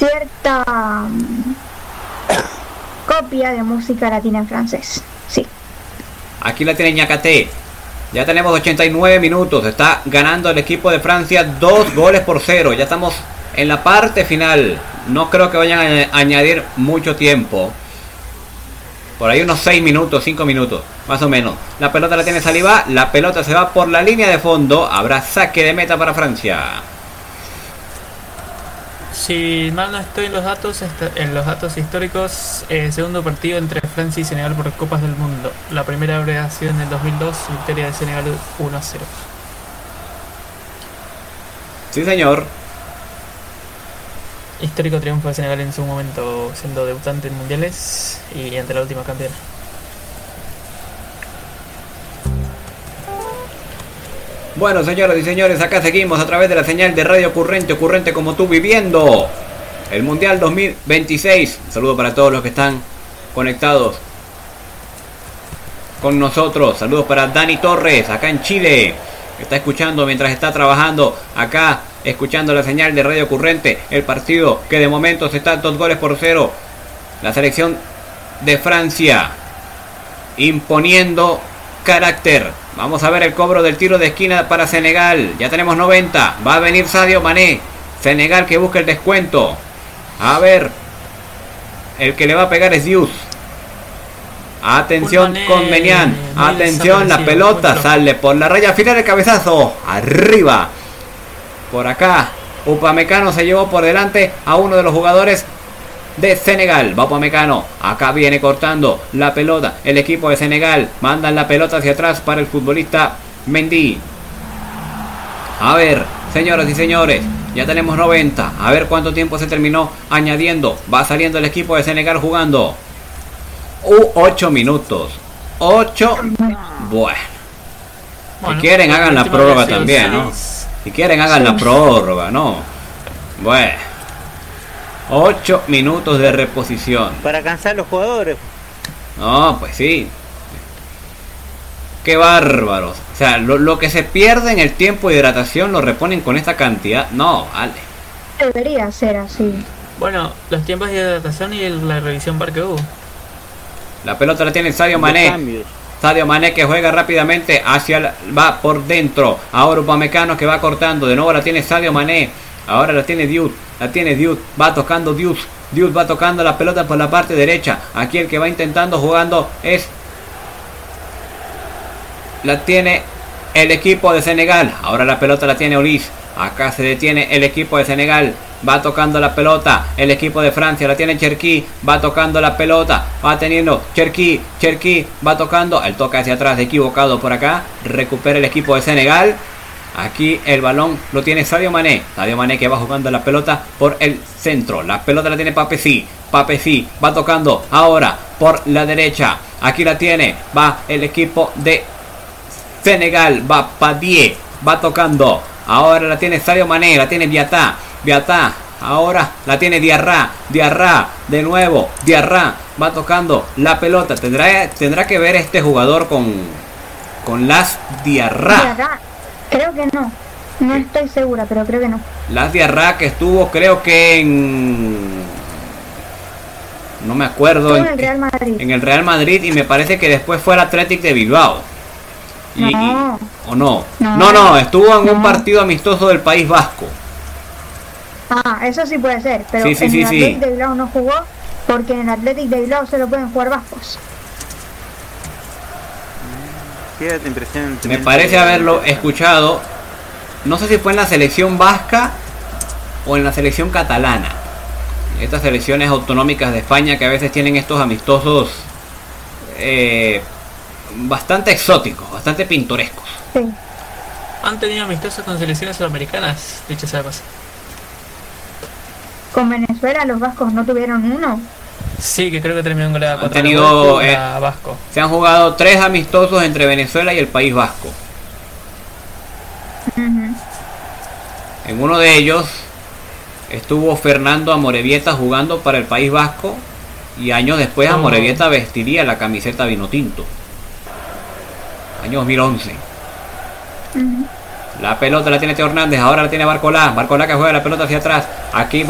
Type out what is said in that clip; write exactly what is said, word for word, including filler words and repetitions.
cierta um, copia de música latina en francés. Sí. Aquí la tiene Ñacaté. Ya tenemos ochenta y nueve minutos. Está ganando el equipo de Francia dos goles por cero. Ya estamos en la parte final. No creo que vayan a añadir mucho tiempo. Por ahí unos seis minutos, cinco minutos, más o menos. La pelota la tiene Saliba. La pelota se va por la línea de fondo. Habrá saque de meta para Francia. Si mal no estoy en los datos, en los datos históricos, eh, segundo partido entre Francia y Senegal por Copas del Mundo. La primera habría sido en el dos mil dos, victoria de Senegal uno a cero. Sí, señor. Histórico triunfo de Senegal en su momento, siendo debutante en mundiales y ante la última campeona. Bueno, señoras y señores, acá seguimos a través de la señal de Radio Ocurrente, Ocurrente como tú, viviendo el Mundial dos mil veintiséis. Un saludo para todos los que están conectados con nosotros. Saludos para Dani Torres, acá en Chile, que está escuchando mientras está trabajando acá, escuchando la señal de Radio Ocurrente. El partido que de momento se está dos goles por cero. La selección de Francia imponiendo carácter. Vamos a ver el cobro del tiro de esquina para Senegal. Ya tenemos noventa. Va a venir Sadio Mané. Senegal que busca el descuento. A ver. El que le va a pegar es Diouf. Atención con Menian. Atención, la pelota sale por la raya final, el cabezazo. Arriba. Por acá. Upamecano se llevó por delante a uno de los jugadores de Senegal. Va Upamecano. Acá viene cortando la pelota el equipo de Senegal. Mandan la pelota hacia atrás para el futbolista Mendy. A ver, señoras y señores, ya tenemos noventa. A ver cuánto tiempo se terminó añadiendo. Va saliendo el equipo de Senegal jugando. Uh, ocho minutos. ocho. Bueno. Si quieren hagan la prórroga también, ¿no? Si quieren hagan la prórroga, ¿no? Bueno. ocho minutos de reposición. Para cansar a los jugadores. No, pues sí. Qué bárbaros. O sea, lo, lo que se pierde en el tiempo de hidratación lo reponen con esta cantidad. No, vale. Debería ser así. Bueno, los tiempos de hidratación y el, la revisión par que hubo. La pelota la tiene Sadio Mané. Sadio Mané que juega rápidamente hacia la, va por dentro. Ahora Upamecano que va cortando. De nuevo la tiene Sadio Mané. Ahora la tiene Diouf. La tiene Diouf. Va tocando Diouf. Diouf va tocando la pelota por la parte derecha. Aquí el que va intentando jugando es... La tiene el equipo de Senegal. Ahora la pelota la tiene Olise. Acá se detiene el equipo de Senegal. Va tocando la pelota el equipo de Francia. La tiene Cherki. Va tocando la pelota. Va teniendo Cherki. Cherki va tocando. El toque hacia atrás equivocado por acá. Recupera el equipo de Senegal. Aquí el balón lo tiene Sadio Mané. Sadio Mané que va jugando la pelota por el centro. La pelota la tiene Papesí. Papesí va tocando ahora por la derecha. Aquí la tiene. Va el equipo de Senegal. Va Padier. Va tocando. Ahora la tiene Sadio Mané. La tiene Biatá. Biatá. Ahora la tiene Diarra. Diarra. De nuevo. Diarra. Va tocando la pelota. Tendrá, tendrá que ver este jugador con, con las Diarra. Diarra. Creo que no. No estoy segura, pero creo que no. Las Diarra que estuvo creo que en... No me acuerdo. En el Real Madrid. En el Real Madrid y me parece que después fue el Athletic de Bilbao. Y, no. Y, ¿O no? No, no, no, estuvo en no. un partido amistoso del País Vasco. Ah, eso sí puede ser, pero sí, sí, en sí, el Athletic sí. de Bilbao no jugó porque en el Athletic de Bilbao solo pueden jugar vascos. Me parece haberlo escuchado. No sé si fue en la selección vasca o en la selección catalana. Estas selecciones autonómicas de España que a veces tienen estos amistosos eh, bastante exóticos, bastante pintorescos. Sí. Han tenido amistosos con selecciones sudamericanas, dicho sea de paso. Con Venezuela los vascos no tuvieron uno. Sí, que creo que terminó en goleada Han contra tenido, el eh, Vasco. Se han jugado tres amistosos entre Venezuela y el País Vasco. Uh-huh. En uno de ellos estuvo Fernando Amorebieta jugando para el País Vasco y años después Oh. Amorebieta vestiría la camiseta vinotinto. Año dos mil once. Uh-huh. La pelota la tiene Teo Hernández, ahora la tiene Barcolá. Barcolá que juega la pelota hacia atrás. Aquí